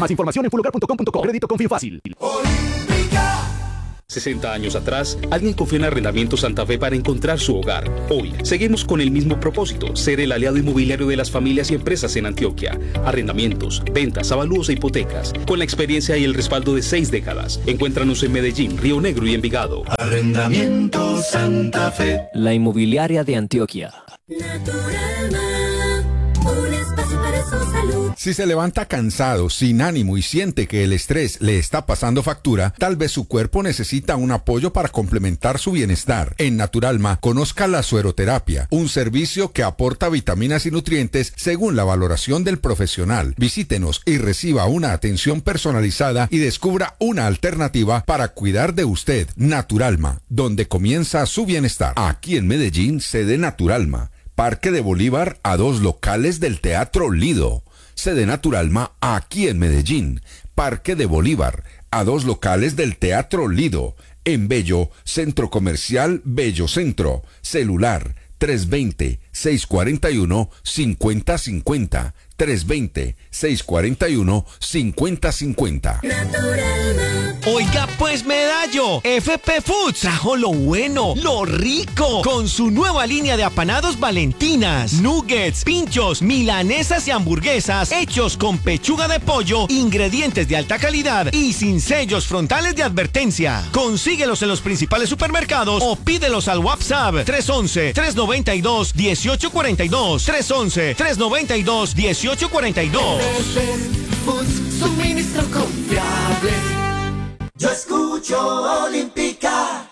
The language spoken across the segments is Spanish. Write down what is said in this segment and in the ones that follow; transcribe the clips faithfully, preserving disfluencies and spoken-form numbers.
Más información en fulocar punto com punto co. Crédito Confío Fácil. sesenta años atrás, alguien confió en Arrendamiento Santa Fe para encontrar su hogar. Hoy, seguimos con el mismo propósito, ser el aliado inmobiliario de las familias y empresas en Antioquia. Arrendamientos, ventas, avalúos e hipotecas. Con la experiencia y el respaldo de seis décadas. Encuéntranos en Medellín, Río Negro y Envigado. Arrendamiento Santa Fe. La inmobiliaria de Antioquia. Naturalma, un espacio para su salud. Si se levanta cansado, sin ánimo y siente que el estrés le está pasando factura, tal vez su cuerpo necesita un apoyo para complementar su bienestar. En Naturalma, conozca la sueroterapia, un servicio que aporta vitaminas y nutrientes según la valoración del profesional. Visítenos y reciba una atención personalizada y descubra una alternativa para cuidar de usted. Naturalma, donde comienza su bienestar. Aquí en Medellín, sede Naturalma. Parque de Bolívar a dos locales del Teatro Lido. Sede Naturalma aquí en Medellín. Parque de Bolívar a dos locales del Teatro Lido. En Bello, Centro Comercial Bello Centro. Celular tres dos cero, seis cuatro uno, cinco cero cinco cero. tres dos cero, seis cuatro uno, cinco cero cinco cero. Naturalma. Oiga pues, Medallo, F P Foods trajo lo bueno, lo rico, con su nueva línea de apanados Valentinas, nuggets, pinchos, milanesas y hamburguesas hechos con pechuga de pollo, ingredientes de alta calidad y sin sellos frontales de advertencia. Consíguelos en los principales supermercados o pídelos al WhatsApp tres once, tres noventa y dos, dieciocho cuarenta y dos, tres once, tres noventa y dos, dieciocho cuarenta y dos. F P Foods, suministro confiable. Yo escucho Olímpica.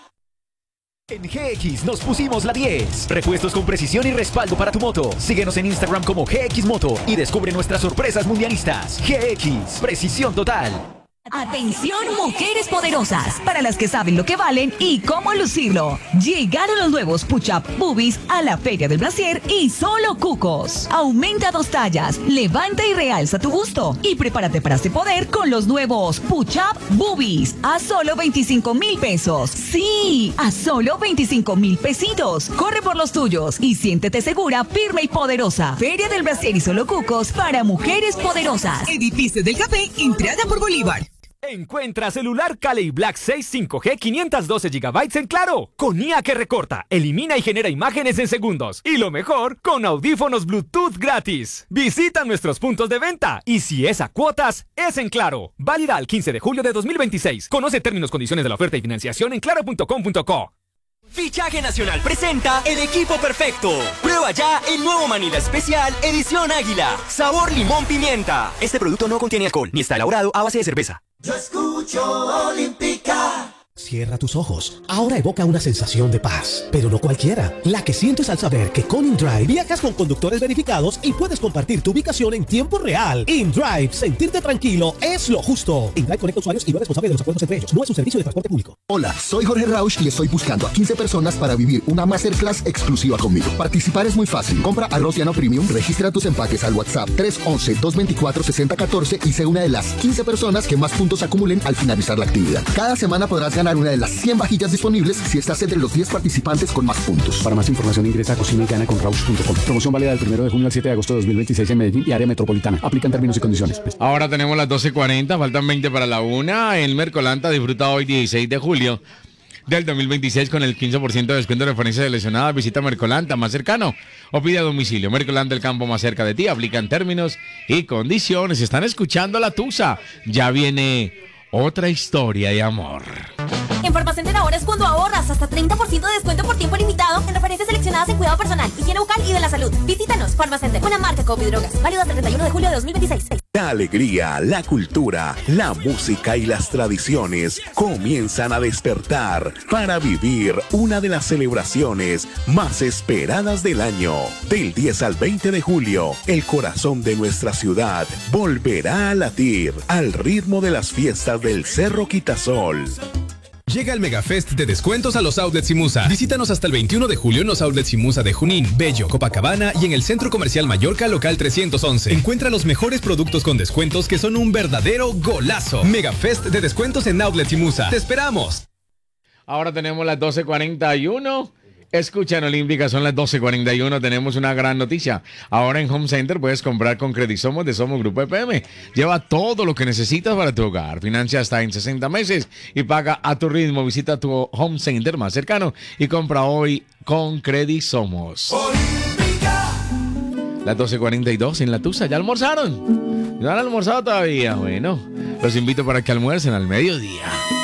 En G X nos pusimos la diez. Repuestos con precisión y respaldo para tu moto. Síguenos en Instagram como G X Moto y descubre nuestras sorpresas mundialistas. G X, precisión total. Atención, mujeres poderosas, para las que saben lo que valen y cómo lucirlo. Llegaron los nuevos Push-Up Boobies a la Feria del Brasier y solo cucos. Aumenta dos tallas, levanta y realza tu busto y prepárate para este poder con los nuevos Push-Up Boobies a solo veinticinco mil pesos. Sí, a solo veinticinco mil pesitos. Corre por los tuyos y siéntete segura, firme y poderosa. Feria del Brasier y solo cucos para mujeres poderosas. Edificio del Café, entrada por Bolívar. Encuentra celular Cali Black seis cinco G quinientos doce gigabytes en Claro. Con I A que recorta, elimina y genera imágenes en segundos. Y lo mejor, con audífonos Bluetooth gratis. Visita nuestros puntos de venta. Y si es a cuotas, es en Claro. Válida al quince de julio de dos mil veintiséis. Conoce términos, condiciones de la oferta y financiación en claro punto com punto co. Fichaje Nacional presenta el equipo perfecto. Prueba ya el nuevo Manila Especial Edición Águila. Sabor limón pimienta. Este producto no contiene alcohol ni está elaborado a base de cerveza. Yo escucho Olímpica. Cierra tus ojos. Ahora evoca una sensación de paz, pero no cualquiera. La que sientes al saber que con InDrive viajas con conductores verificados y puedes compartir tu ubicación en tiempo real. InDrive, sentirte tranquilo es lo justo. InDrive conecta usuarios y no es responsable de los acuerdos entre ellos. No es un servicio de transporte público. Hola, soy Jorge Rausch y estoy buscando a quince personas para vivir una masterclass exclusiva conmigo. Participar es muy fácil. Compra arroz llano premium, registra tus empaques al WhatsApp tres once, dos veinticuatro, sesenta catorce y sé una de las quince personas que más puntos acumulen al finalizar la actividad. Cada semana podrás ganar una de las cien vajillas disponibles si estás entre los diez participantes con más puntos. Para más información ingresa a cocina y gana con rausch punto com. Promoción válida del primero de junio al siete de agosto de dos mil veintiséis en Medellín y área metropolitana. Aplican términos y condiciones. Ahora tenemos las doce cuarenta, faltan veinte para la una. El Mercolanta disfruta hoy dieciséis de julio del dos mil veintiséis con el quince por ciento de descuento de referencia seleccionada. Visita Mercolanta más cercano o pide a domicilio. Mercolanta, el campo más cerca de ti. Aplican términos y condiciones. Están escuchando La Tusa. Ya viene otra historia de amor. En Farmacenter ahora es cuando ahorras hasta treinta por ciento de descuento por tiempo limitado en referencias seleccionadas en cuidado personal, higiene bucal y de la salud. Visítanos, Farmacenter, una marca Copidrogas, válido hasta el treinta y uno de julio de dos mil veintiséis. La alegría, la cultura, la música y las tradiciones comienzan a despertar para vivir una de las celebraciones más esperadas del año. Del diez al veinte de julio, el corazón de nuestra ciudad volverá a latir al ritmo de las fiestas del Cerro Quitasol. Llega el Megafest de descuentos a los outlets Simusa. Visítanos hasta el veintiuno de julio en los outlets Simusa de Junín, Bello, Copacabana y en el Centro Comercial Mallorca local trescientos once. Encuentra los mejores productos con descuentos que son un verdadero golazo. Megafest de descuentos en outlets Simusa. ¡Te esperamos! Ahora tenemos las doce cuarenta y uno. Escuchan Olímpica, son las doce cuarenta y uno, tenemos una gran noticia. Ahora en Home Center puedes comprar con Credisomos de Somos Grupo E P M. Lleva todo lo que necesitas para tu hogar. Financia hasta en sesenta meses y paga a tu ritmo. Visita tu Home Center más cercano y compra hoy con Credisomos. Las doce cuarenta y dos en La Tusa. ¿Ya almorzaron? ¿No han almorzado todavía? Bueno, los invito para que almuercen al mediodía.